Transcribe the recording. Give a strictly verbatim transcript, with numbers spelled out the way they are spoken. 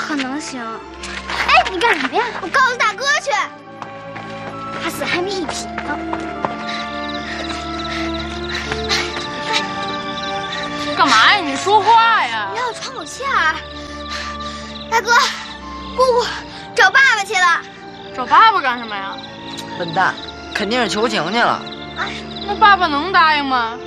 可能行。哎，你干什么呀？我告诉大哥去。他死还没一匹呢。 干嘛呀？你说话呀！ 不要喘口气儿。大哥，姑姑找爸爸去了。 找爸爸干什么呀？ 笨蛋，肯定是求情去了。 那爸爸能答应吗？